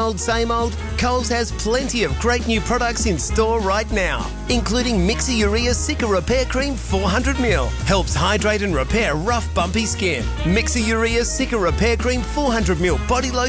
same old, Coles has plenty of great new products in store right now, including Mixi-Urea Cica Repair Cream 400ml. Helps hydrate and repair rough, bumpy skin. Mixi-Urea Cica Repair Cream 400ml body lotion